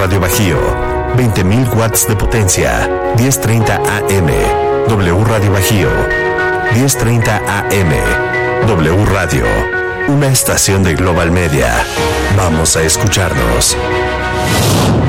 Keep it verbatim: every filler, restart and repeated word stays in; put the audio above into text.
Radio Bajío, veinte mil watts de potencia, diez treinta A M. W Radio Bajío, diez treinta A M. W Radio, una estación de Global Media. Vamos a escucharnos.